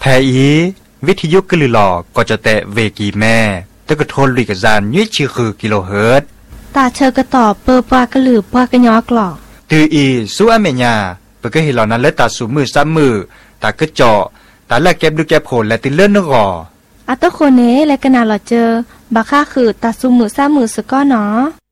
อีวิทยุกลือหลอก็จะแตะเวกีแม่ตะกะโทนลุยกะจานยืดชื่อคือกิโลเฮิรตซ์ตาเชอกระตอบเปอปากระหลือปากระยอกหลอกตืออีสู้อเมญาเปก็เห็นเหล่านั้นและตาสูมือซ้ำมือตากระเจาะตาแลกเก็บดูแก็บโผล่และติเลื่อนนกออัตโคเนและกนาหลอเจอบักค่าคือตาสูมือซ้ำมือสก้อเนาะ